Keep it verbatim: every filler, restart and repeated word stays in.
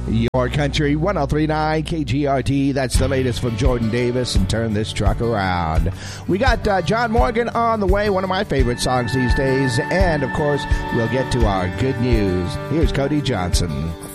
Your Country one oh three point nine K G R T. That's the latest from Jordan Davis and Turn This Truck Around. We got uh, John Morgan on the way, one of my favorite songs these days. And, of course, we'll get to our good news. Here's Cody Johnson.